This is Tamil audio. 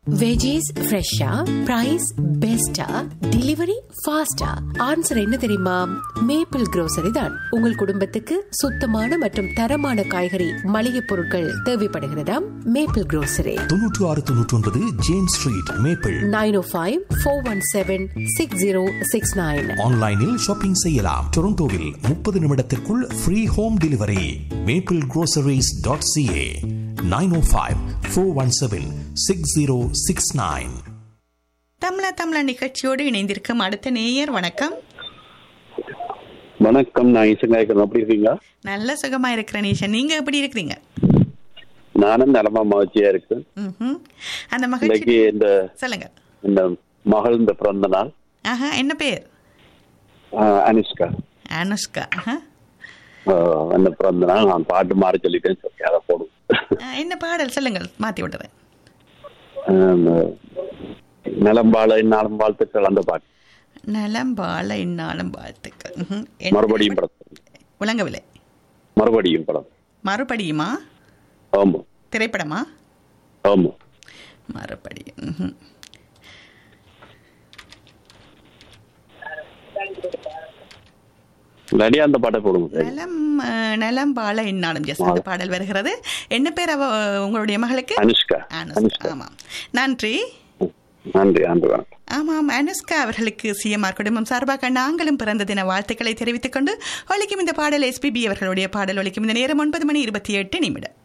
வெஜிஸ் ஃப்ரெஷ்ஷா, பிரைஸ் பெஸ்டா, டெலிவரி ஃபாஸ்டா? ஆன்சர் என்ன தெரியுமா? மேப்பிள் grocery தான். உங்கள் குடும்பத்துக்கு சுத்தமான மற்றும் தரமான காய்கறி மளிகை பொருட்கள் தேவைப்படுகிறதா? Maple grocery 9699 James street, maple. 9051416069. ஆன்லைனில் ஷாப்பிங் செய்யலாம். டொரண்டோவில் 30 நிமிடத்திற்குள் ஃப்ரீ ஹோம் டெலிவரி. maplegroceries.ca 905-417-6069. தமிழா நிகழ்ச்சியோடு இணைந்திருக்கும் அடுத்த நேயர். வணக்கம். வணக்கம், நான் ஈசன். எப்படி இருக்கீங்க? நல்ல சுகமா இருக்கிறேன் ஈசன். நீங்க எப்படி இருக்கிறீங்க? நானும் நலமா மகிழ்ச்சியா இருக்கு. அந்த மகிழ்ச்சி சொல்லுங்க. இந்த மகள் இந்த பிறந்த நாள். என்ன பேர்? அனுஷ்கா. அனுஷ்கா அந்த பிறந்த நாள். நான் பாட்டு மாறி சொல்லிட்டேன், சொல்லி அதை போடும். என்ன பாடல் சொல்லுங்கள், மாத்தி விட்டுறேன். நலம்பாள இந்நாளும் வாழ்த்துக்கள், அந்த பாட்டு. நலம்பாள இந்நாளும் வாழ்த்துக்கள். மறுபடியும் படம் விளங்கவில்லை. மறுபடியும் படம். மறுபடியுமா? ஆமா. திரைப்படமா? ஆமா. மறுபடியும். அந்த பாட்டை போடுங்க. நலம் பால இந்நாளும் அந்த பாடல் வருகிறது. என்ன பேர் உங்களுடைய மகளுக்கு? அனுஷ்கா. ஆமாம், நன்றி. ஆமாம், அனுஷ்கா அவர்களுக்கு சிஎம்ஆர் குடும்பம் சார்பாக நாங்களும் பிறந்த தின வாழ்த்துக்களை தெரிவித்துக் கொண்டு ஒலிக்கும் இந்த பாடல் எஸ்பிபி அவர்களுடைய பாடல் ஒலிக்கும் இந்த நேரம் 9:28.